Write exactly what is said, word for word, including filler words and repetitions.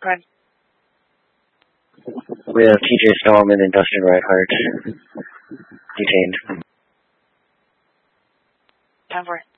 Prime. We have T J Stallman and Dustin Reinhardt detained. Time for it.